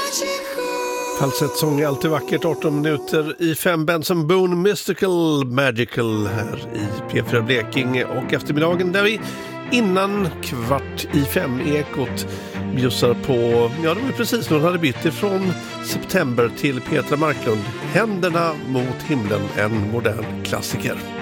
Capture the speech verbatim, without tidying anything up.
Falsettsång är alltid vackert. Arton minuter i fem. Benson Boone, Mystical Magical här i P fyra Blekinge och eftermiddagen där vi innan kvart i fem Ekot bjussar på, ja det var precis när hon hade bytt ifrån September till Petra Marklund. Händerna mot himlen, en modern klassiker.